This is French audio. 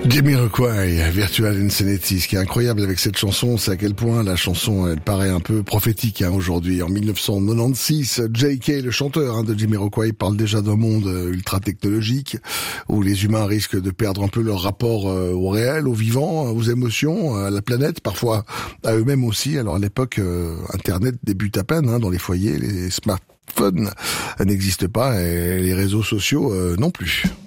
Jamiroquai, Virtual Insanity. Ce qui est incroyable avec cette chanson, c'est à quel point la chanson, elle paraît un peu prophétique aujourd'hui. En 1996, J.K., le chanteur de Jamiroquai, parle déjà d'un monde ultra technologique où les humains risquent de perdre un peu leur rapport au réel, au vivant, aux émotions, à la planète, parfois à eux-mêmes aussi. Alors à l'époque, Internet débute à peine dans les foyers, les smartphones n'existent pas et les réseaux sociaux non plus.